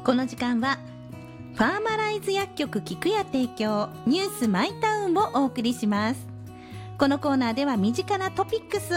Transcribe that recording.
この時間はファーマライズ薬局菊屋提供ニュースマイタウンをお送りします。このコーナーでは身近なトピックス